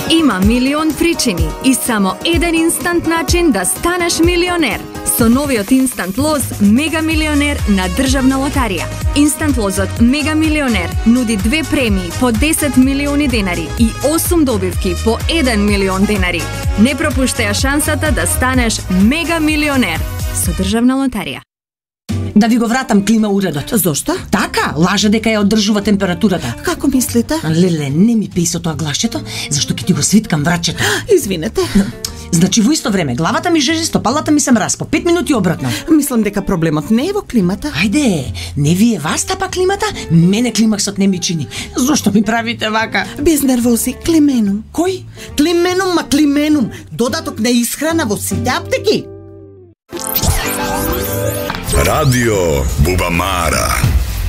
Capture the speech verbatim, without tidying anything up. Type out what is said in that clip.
Има милион причини и само еден инстант начин да станеш милионер. Со новиот Инстант лоз Мега Милионер на Државна лотарија. Инстант лозот Мега Милионер нуди две премии по десет милиони денари и осум добивки по еден милион денари. Не пропуштај шансата да станеш Мега Милионер со Државна лотарија. Да ви го вратам клима уредот. Зошто? Така, лаже дека ја одржува температурата. Како мислите? Леле, не ми пеј со тоа глашчето, зашто ќе ти го свиткам врачето. Извинете. Значи во исто време главата ми жежи, стопалата ми се мраз, по пет минути обратно. Мислам дека проблемот не е во климата. Ајде, не вие вас тапа климата, мене климаксот не ми чини. Зошто ми правите вака? Без нервози, клименум. Кој? Клименум, ма клименум. Додаток на исхрана во сите аптеки. Radio Bubamara.